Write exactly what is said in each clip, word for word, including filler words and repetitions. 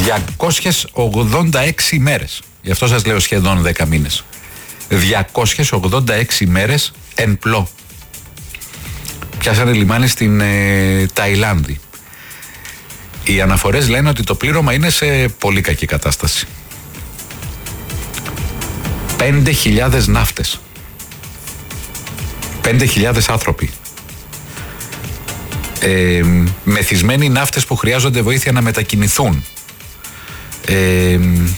διακόσιες ογδόντα έξι ημέρες. Γι' αυτό σας λέω σχεδόν δέκα μήνες. διακόσιες ογδόντα έξι ημέρες εν πλώ. Πιάσανε λιμάνι στην ε, Ταϊλάνδη. Οι αναφορές λένε ότι το πλήρωμα είναι σε πολύ κακή κατάσταση. Πέντε χιλιάδες ναύτες. Πέντε χιλιάδες άνθρωποι. Ε, μεθυσμένοι ναύτες που χρειάζονται βοήθεια να μετακινηθούν. Ε,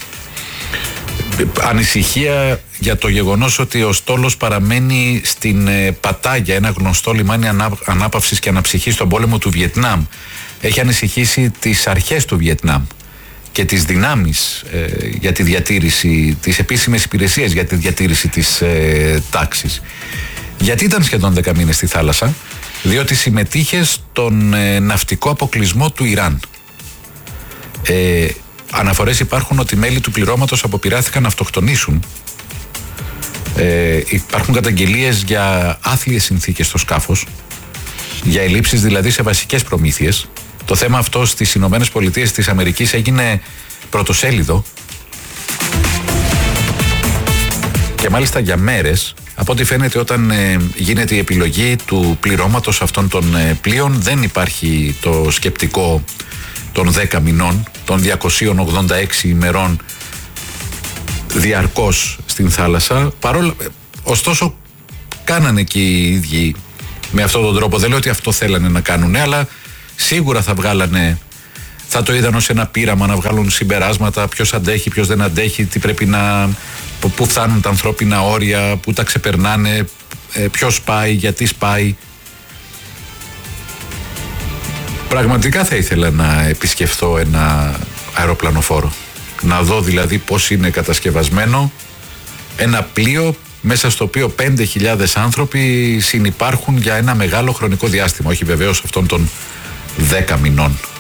ανησυχία για το γεγονός ότι ο στόλος παραμένει στην ε, Πατάγια, ένα γνωστό λιμάνι ανά, ανάπαυσης και αναψυχής στον πόλεμο του Βιετνάμ. Έχει ανησυχήσει τις αρχές του Βιετνάμ και τις δυνάμεις ε, για τη διατήρηση, τις επίσημες υπηρεσίες για τη διατήρηση της ε, τάξης. Γιατί ήταν σχεδόν δέκα μήνες στη θάλασσα? Διότι συμμετείχε στον ε, ναυτικό αποκλεισμό του Ιράν. Ε, αναφορές υπάρχουν ότι μέλη του πληρώματος αποπειράθηκαν να αυτοκτονήσουν. Ε, υπάρχουν καταγγελίες για άθλιες συνθήκες στο σκάφος, για ελλείψεις δηλαδή σε βασικές προμήθειες. Το θέμα αυτό στις Ηνωμένες Πολιτείες της Αμερικής έγινε πρωτοσέλιδο και μάλιστα για μέρες. Από ό,τι φαίνεται, όταν ε, γίνεται η επιλογή του πληρώματος αυτών των ε, πλοίων, δεν υπάρχει το σκεπτικό των δέκα μηνών, των διακοσίων ογδόντα έξι ημερών διαρκώς στην θάλασσα. Παρόλα, ε, ωστόσο κάνανε και οι ίδιοι με αυτόν τον τρόπο. Δεν λέω ότι αυτό θέλανε να κάνουν, αλλά σίγουρα θα βγάλανε, θα το είδαν ως ένα πείραμα να βγάλουν συμπεράσματα, ποιος αντέχει, ποιος δεν αντέχει, τι πρέπει να, πού φτάνουν τα ανθρώπινα όρια, πού τα ξεπερνάνε, ποιος σπάει, γιατί σπάει. Πραγματικά θα ήθελα να επισκεφθώ ένα αεροπλανοφόρο, να δω δηλαδή πώς είναι κατασκευασμένο ένα πλοίο μέσα στο οποίο πέντε χιλιάδες άνθρωποι συνυπάρχουν για ένα μεγάλο χρονικό διάστημα, όχι βεβαίως αυτών των δέκα μηνών.